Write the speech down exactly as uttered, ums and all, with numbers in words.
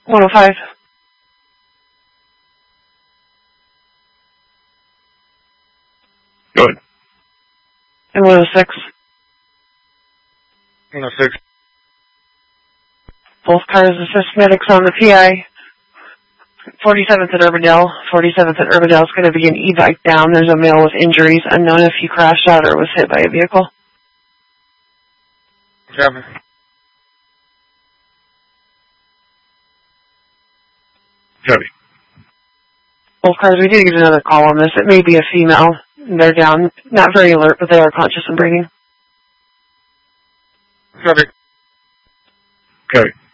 one oh five. Good. And one oh six. one oh six. Both cars assist medics on the P I. forty-seventh at Urbandale. forty-seventh at Urbandale is going to be an evac down. There's a male with injuries, unknown if he crashed out or was hit by a vehicle. Copy. Copy. Both cars, we did get another call on this. It may be a female. They're down. Not very alert, but they are conscious and breathing. Copy. Copy.